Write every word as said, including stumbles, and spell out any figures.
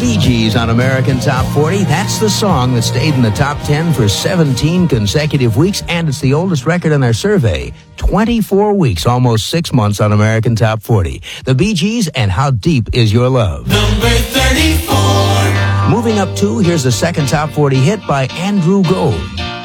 Bee Gees on American Top forty. That's the song that stayed in the top ten for seventeen consecutive weeks, and it's the oldest record in our survey. twenty-four weeks, almost six months on American Top forty. The Bee Gees and How Deep Is Your Love. Number thirty-four. Moving up two, here's the second Top forty hit by Andrew Gold.